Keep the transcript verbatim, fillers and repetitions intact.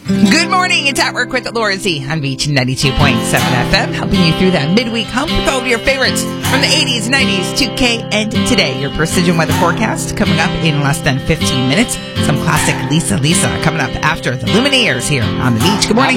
Good morning. It's At Work with Laura Z on Beach ninety-two point seven F M, helping you through that midweek hump with all of your favorites from the eighties, nineties, two K, and today. Your precision weather forecast coming up in less than fifteen minutes. Some classic Lisa Lisa coming up after the Lumineers here on the beach. Good morning.